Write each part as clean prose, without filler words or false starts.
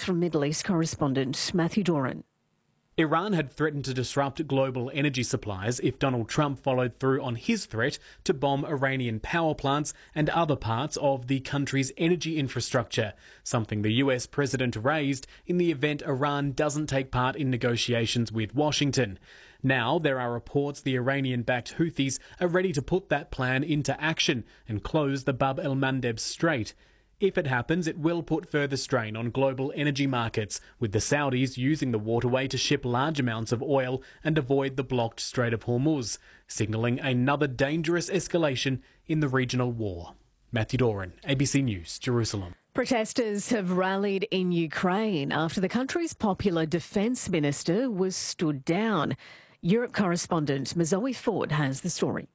from Middle East correspondent Matthew Doran. Iran had threatened to disrupt global energy supplies if Donald Trump followed through on his threat to bomb Iranian power plants and other parts of the country's energy infrastructure, something the US president raised in the event Iran doesn't take part in negotiations with Washington. Now there are reports the Iranian-backed Houthis are ready to put that plan into action and close the Bab el-Mandeb Strait. If it happens, it will put further strain on global energy markets, with the Saudis using the waterway to ship large amounts of oil and avoid the blocked Strait of Hormuz, signalling another dangerous escalation in the regional war. Matthew Doran, ABC News, Jerusalem. Protesters have rallied in Ukraine after the country's popular defence minister was stood down. Europe correspondent Mazoe Ford has the story.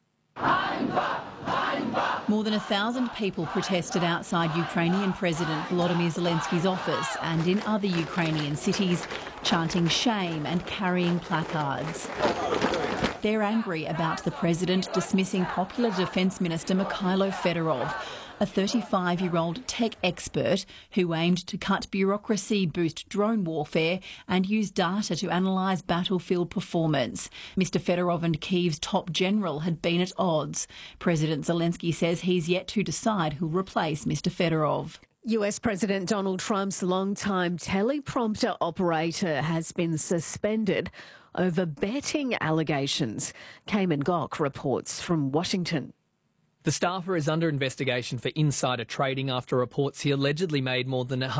More than 1,000 people protested outside Ukrainian President Volodymyr Zelensky's office and in other Ukrainian cities, chanting shame and carrying placards. They're angry about the president dismissing popular Defence Minister Mikhailo Fedorov, a 35-year-old tech expert who aimed to cut bureaucracy, boost drone warfare and use data to analyse battlefield performance. Mr Fedorov and Kyiv's top general had been at odds. President Zelensky says he's yet to decide who'll replace Mr Fedorov. US President Donald Trump's longtime teleprompter operator has been suspended over betting allegations. Cayman Gok reports from Washington. The staffer is under investigation for insider trading after reports he allegedly made more than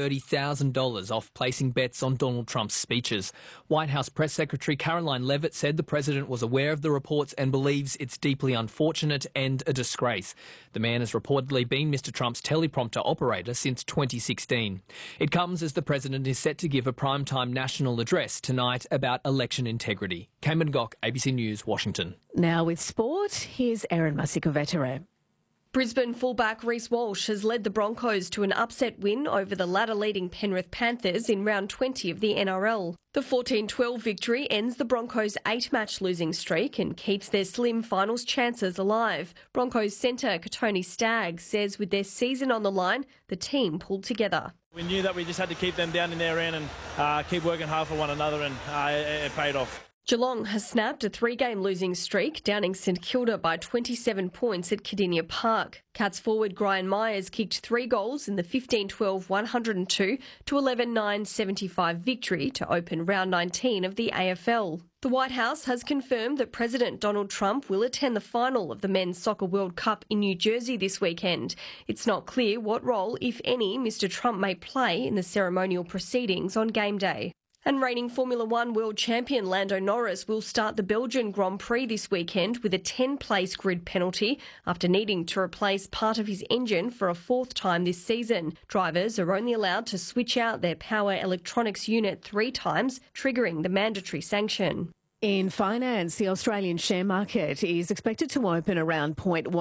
$130,000 off placing bets on Donald Trump's speeches. White House Press Secretary Caroline Leavitt said the president was aware of the reports and believes it's deeply unfortunate and a disgrace. The man has reportedly been Mr Trump's teleprompter operator since 2016. It comes as the president is set to give a primetime national address tonight about election integrity. Cayman Gok, ABC News, Washington. Now with sport, here's Erin Masikovetere. Brisbane fullback Reece Walsh has led the Broncos to an upset win over the ladder-leading Penrith Panthers in round 20 of the NRL. The 14-12 victory ends the Broncos' 8-match losing streak and keeps their slim finals chances alive. Broncos centre Katoni Staggs says with their season on the line, the team pulled together. We knew that we just had to keep them down in their end and keep working hard for one another, and it paid off. Geelong has snapped a 3-game losing streak, downing St Kilda by 27 points at Cardinia Park. Cats forward Brian Myers kicked 3 goals in the 15-12 102 to 11-9 75 victory to open round 19 of the AFL. The White House has confirmed that President Donald Trump will attend the final of the Men's Soccer World Cup in New Jersey this weekend. It's not clear what role, if any, Mr Trump may play in the ceremonial proceedings on game day. And reigning Formula One world champion Lando Norris will start the Belgian Grand Prix this weekend with a 10-place grid penalty after needing to replace part of his engine for a 4th time this season. Drivers are only allowed to switch out their power electronics unit 3 times, triggering the mandatory sanction. In finance, the Australian share market is expected to open around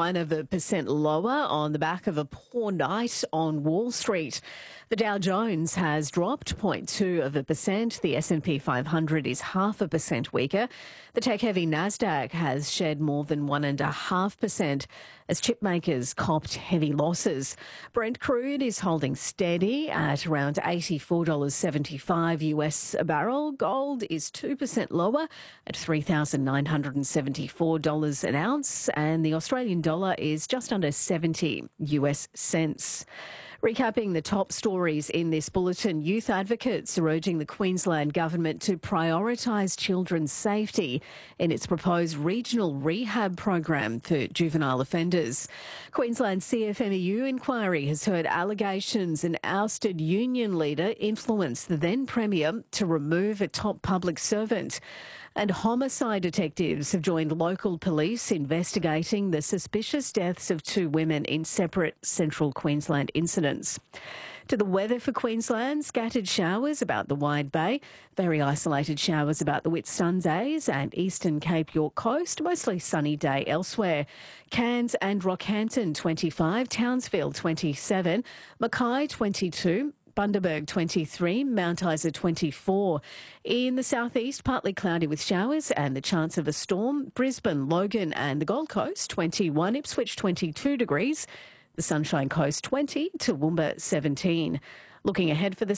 0.1% lower on the back of a poor night on Wall Street. The Dow Jones has dropped 0.2%. The S&P 500 is 0.5% weaker. The tech-heavy Nasdaq has shed more than 1.5% as chip makers copped heavy losses. Brent crude is holding steady at around $84.75 US a barrel. Gold is 2% lower at $3,974 an ounce, and the Australian dollar is just under 70 US cents. Recapping the top stories in this bulletin, youth advocates are urging the Queensland Government to prioritise children's safety in its proposed regional rehab program for juvenile offenders. Queensland CFMEU inquiry has heard allegations an ousted union leader influenced the then Premier to remove a top public servant. And homicide detectives have joined local police investigating the suspicious deaths of 2 women in separate central Queensland incidents. To the weather for Queensland, scattered showers about the Wide Bay, very isolated showers about the Whitsundays and eastern Cape York coast, mostly sunny day elsewhere. Cairns and Rockhampton 25, Townsville 27, Mackay 22, Bundaberg 23, Mount Isa 24. In the southeast, partly cloudy with showers and the chance of a storm. Brisbane, Logan and the Gold Coast 21, Ipswich 22 degrees. The Sunshine Coast 20, Toowoomba 17. Looking ahead for the